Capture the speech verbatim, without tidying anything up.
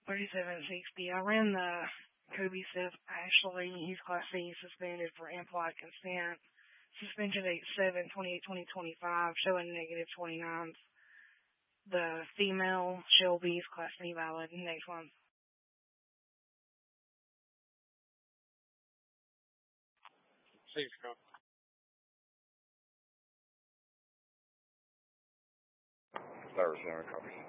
thirty-seven sixty. I ran the Kobe stuff. Ashley, he's Class C, suspended for implied consent. Suspension date seven twenty-eight twenty twenty-five, showing negative twenty-nine. The female Shelby's Class C valid next month. Please go. Cyrus Center, copy.